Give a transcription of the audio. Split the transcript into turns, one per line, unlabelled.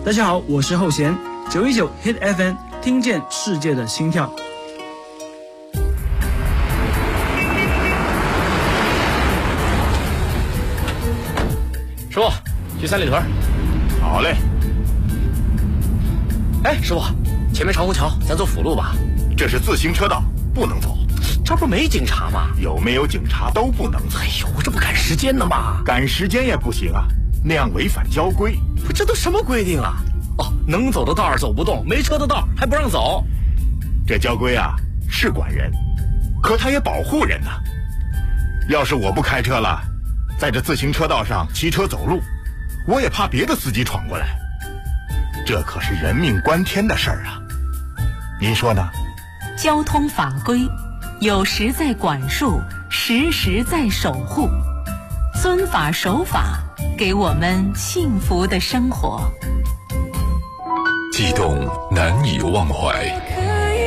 大家好，我是后弦，919 Hit FM， 听见世界的心跳。
师傅，去三里屯。
好嘞。
哎，师傅，前面长虹桥，咱走辅路吧。
这是自行车道，不能走。
这不没警察吗？
有没有警察都不能走。
哎呦，这不赶时间呢吗？
赶时间也不行啊，那样违反交规。
不，这都什么规定啊？哦，能走的道走不动，没车的道还不让走。
这交规啊是管人，可它也保护人呐。要是我不开车了，在这自行车道上骑车走路，我也怕别的司机闯过来。这可是人命关天的事儿啊，您说呢？
交通法规有时在管束，时时在守护，遵法守法，给我们幸福的生活。
悸动难以忘怀，